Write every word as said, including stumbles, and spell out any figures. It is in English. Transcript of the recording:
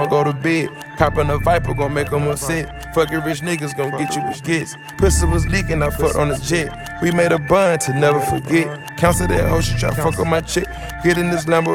go to bed. Copping a Viper, gon' make them upset. Fucking rich niggas gon' get you with gets. Pussy was leaking, I fucked on his jet. We made a bond to never forget. Cancel that hoe, she try fuck on my chick. Get in this Lambo.